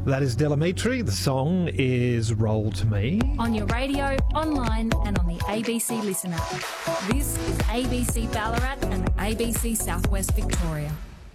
That is Delamitri. The song is Roll to Me. On your radio, online and on the ABC Listen app. This is ABC Ballarat and ABC Southwest Victoria.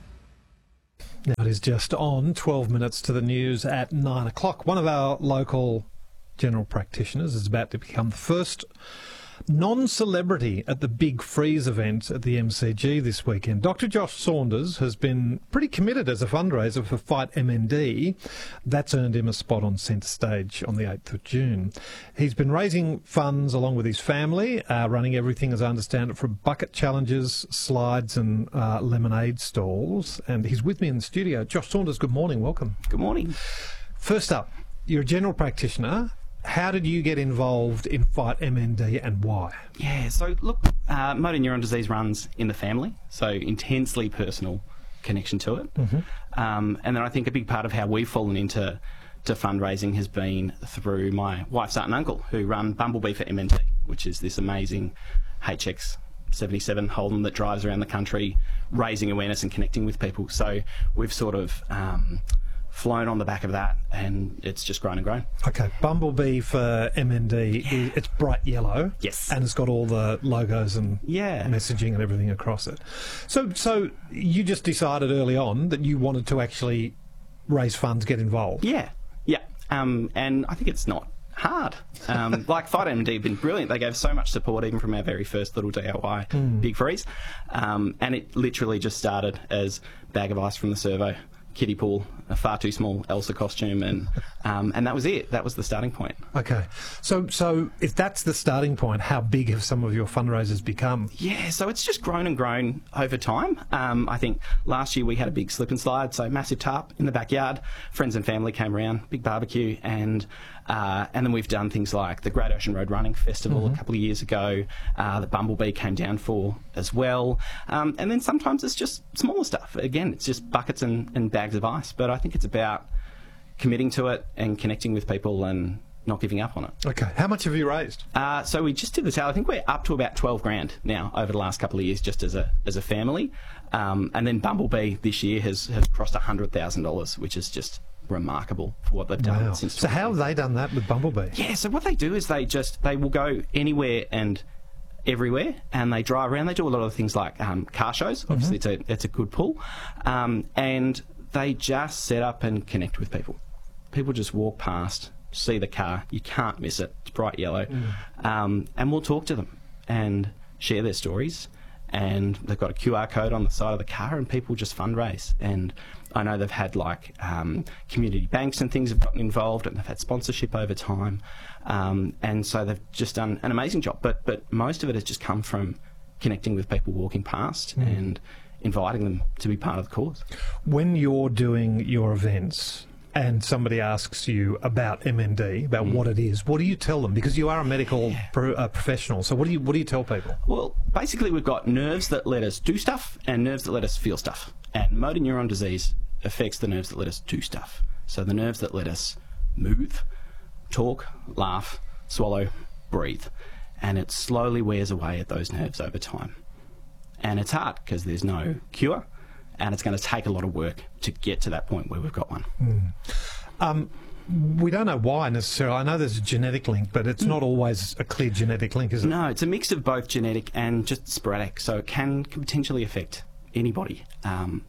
Now it is just on 12 minutes to the news at 9 o'clock. One of our local general practitioners is about to become the first non-celebrity at the Big Freeze event at the MCG this weekend. Dr. Josh Saunders has been pretty committed as a fundraiser for Fight MND. That's earned him a spot on centre stage on the 8th of June. He's been raising funds along with his family, running everything, as I understand it, from bucket challenges, slides and lemonade stalls. And he's with me in the studio. Josh Saunders, good morning. Welcome. Good morning. First up, you're a general practitioner. How did you get involved in Fight MND and why? Yeah, so look, motor neuron disease runs in the family, so intensely personal connection to it. Mm-hmm. And then I think a big part of how we've fallen into fundraising has been through my wife's aunt and uncle, who run Bumblebee for MND, which is this amazing HX77 Holden that drives around the country, raising awareness and connecting with people. So we've sort of flown on the back of that, and it's just grown and grown. Okay, Bumblebee for MND, it's bright yellow. Yes. And it's got all the logos and messaging and everything across it. So you just decided early on that you wanted to actually raise funds, get involved. Yeah. And I think it's not hard. Like Fight MND have been brilliant. They gave so much support even from our very first little DIY Big Freeze. And it literally just started as bag of ice from the servo, kiddie pool, a far too small Elsa costume, and that was it. That was the starting point. Okay. So if that's the starting point, how big have some of your fundraisers become? Yeah, so it's just grown and grown over time. I think last year we had a big slip and slide, so massive tarp in the backyard. Friends and family came around, big barbecue, and then we've done things like the Great Ocean Road Running Festival a couple of years ago, that Bumblebee came down for as well. And then sometimes it's just smaller stuff. Again, it's just buckets and bags of ice. But I think it's about committing to it and connecting with people and not giving up on it. Okay. How much have you raised? So we just did the tally. I think we're up to about 12 grand now over the last couple of years, just as a family. And then Bumblebee this year has crossed $100,000, which is just remarkable for what they've done since. So how have they done that with Bumblebee? Yeah, so what they do is they will go anywhere and everywhere, and they drive around. They do a lot of things like car shows. Obviously, it's a good pull, and they just set up and connect with people. People just walk past, see the car, you can't miss it. It's bright yellow, and we'll talk to them and share their stories. And they've got a QR code on the side of the car, and people just fundraise. And I know they've had like community banks and things have gotten involved, and they've had sponsorship over time. And so they've just done an amazing job. But most of it has just come from connecting with people walking past and inviting them to be part of the cause. When you're doing your events and somebody asks you about MND, about what it is, what do you tell them? Because you are a medical professional, so what do you tell people? Well, basically we've got nerves that let us do stuff and nerves that let us feel stuff. And motor neuron disease affects the nerves that let us do stuff. So the nerves that let us move, talk, laugh, swallow, breathe. And it slowly wears away at those nerves over time. And it's hard because there's no cure. And it's going to take a lot of work to get to that point where we've got one. We don't know why necessarily. I know there's a genetic link, but it's not always a clear genetic link, is it? No, it's a mix of both genetic and just sporadic, so it can potentially affect anybody. But,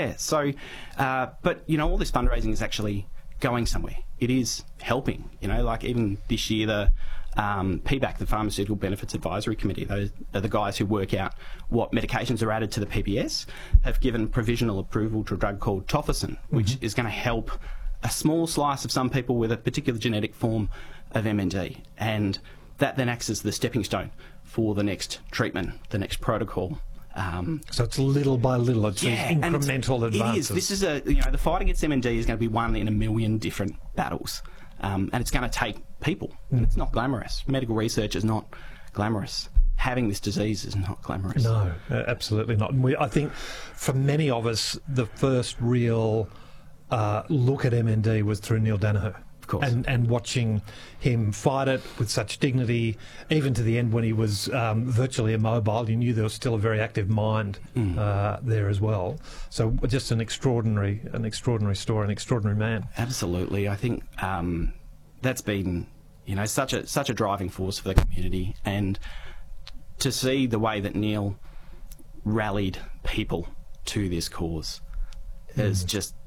all this fundraising is actually going somewhere. It is helping, like even this year, the PBAC, the Pharmaceutical Benefits Advisory Committee, those are the guys who work out what medications are added to the PBS, have given provisional approval to a drug called tofersen, which is going to help a small slice of some people with a particular genetic form of MND. And that then acts as the stepping stone for the next treatment, the next protocol. So it's little by little, it's these incremental advances. It is. This is the fight against MND is going to be won in a million different battles. And it's going to take people. And it's not glamorous. Medical research is not glamorous. Having this disease is not glamorous. No, absolutely not. And I think for many of us, the first real look at MND was through Neil Danaher. Of course. And watching him fight it with such dignity, even to the end when he was virtually immobile, you knew there was still a very active mind there as well. So just an extraordinary story, an extraordinary man. Absolutely. I think that's been, such a driving force for the community, and to see the way that Neil rallied people to this cause is just